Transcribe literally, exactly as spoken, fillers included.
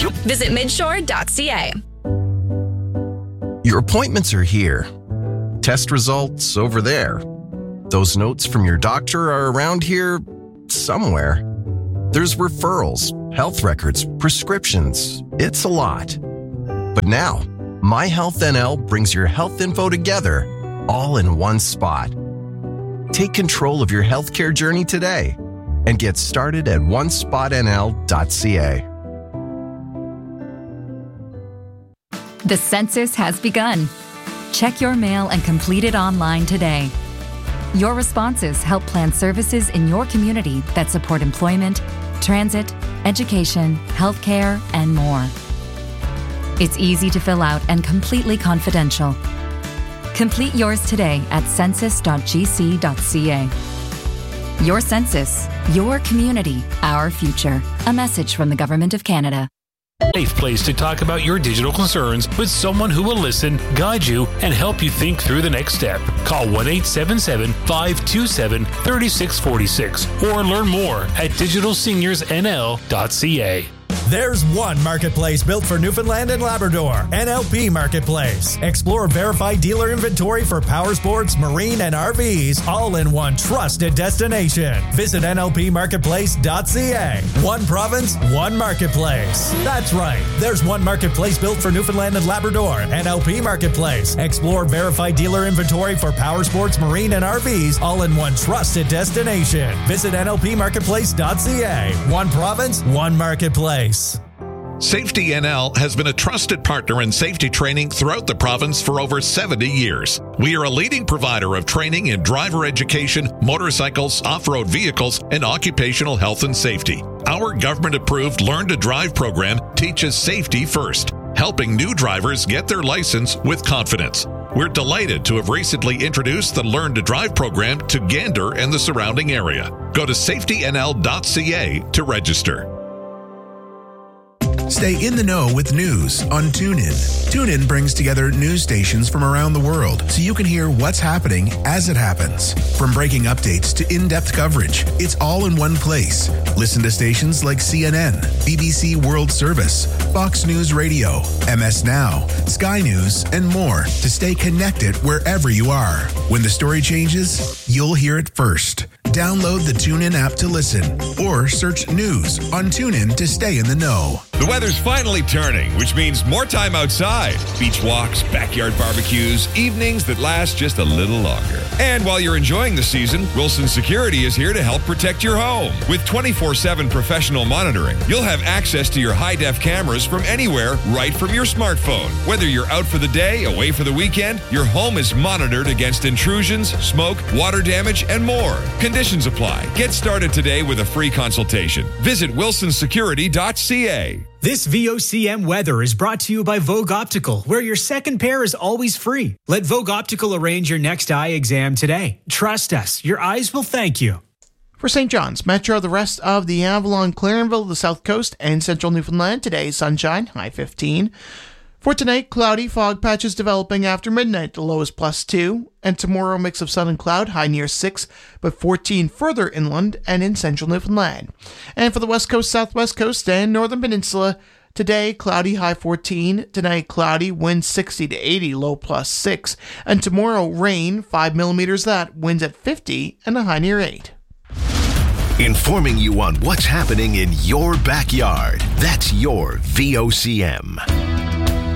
Visit midshore dot c a. Your appointments are here. Test results over there. Those notes from your doctor are around here somewhere. There's referrals, health records, prescriptions. It's a lot. But now, MyHealthNL brings your health info together, all in one spot. Take control of your healthcare journey today and get started at one spot n l dot c a. The census has begun. Check your mail and complete it online today. Your responses help plan services in your community that support employment, transit, education, healthcare, and more. It's easy to fill out and completely confidential. Complete yours today at census dot g c dot c a. Your census, your community, our future. A message from the Government of Canada. Safe place to talk about your digital concerns with someone who will listen, guide you, and help you think through the next step. Call one eight seven seven, five two seven, three six four six or learn more at digital seniors n l dot c a. There's one marketplace built for Newfoundland and Labrador. N L P Marketplace. Explore verified dealer inventory for power sports, marine, and R Vs, all in one trusted destination. Visit N L P marketplace dot c a. One province, one marketplace. That's right. There's one marketplace built for Newfoundland and Labrador. N L P Marketplace. Explore verified dealer inventory for power sports, marine, and R Vs, all in one trusted destination. Visit N L P marketplace dot c a. One province, one marketplace. Safety N L has been a trusted partner in safety training throughout the province for over seventy years. We are a leading provider of training in driver education, motorcycles, off-road vehicles, and occupational health and safety. Our government-approved Learn to Drive program teaches safety first, helping new drivers get their license with confidence. We're delighted to have recently introduced the Learn to Drive program to Gander and the surrounding area. Go to safety n l dot c a to register. Stay in the know with news on TuneIn. TuneIn brings together news stations from around the world so you can hear what's happening as it happens. From breaking updates to in-depth coverage, it's all in one place. Listen to stations like C N N, B B C World Service, Fox News Radio, M S Now, Sky News, and more to stay connected wherever you are. When the story changes, you'll hear it first. Download the TuneIn app to listen or search news on TuneIn to stay in the know. The weather's finally turning, which means more time outside. Beach walks, backyard barbecues, evenings that last just a little longer. And while you're enjoying the season, Wilson Security is here to help protect your home. With twenty-four seven professional monitoring, you'll have access to your high-def cameras from anywhere, right from your smartphone. Whether you're out for the day, away for the weekend, your home is monitored against intrusions, smoke, water damage, and more. Conditions apply. Get started today with a free consultation. Visit wilson security dot c a. This V O C M weather is brought to you by Vogue Optical, where your second pair is always free. Let Vogue Optical arrange your next eye exam today. Trust us, your eyes will thank you. For Saint John's, Metro, the rest of the Avalon, Clarenville, the South Coast, and Central Newfoundland, today sunshine, high fifteen. For tonight, cloudy, fog patches developing after midnight, the low is plus two. And tomorrow, mix of sun and cloud, high near six, but fourteen further inland and in central Newfoundland. And for the west coast, southwest coast, and northern peninsula, today, cloudy, high fourteen. Tonight, cloudy, wind sixty to eighty, low plus six. And tomorrow, rain, five millimeters that, winds at fifty, and a high near eight. Informing you on what's happening in your backyard. That's your V O C M.